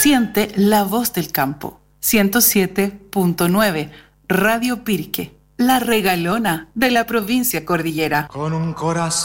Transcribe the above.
Siente la voz del campo. 107.9 Radio Pirque, la regalona de la provincia cordillera. Con un corazón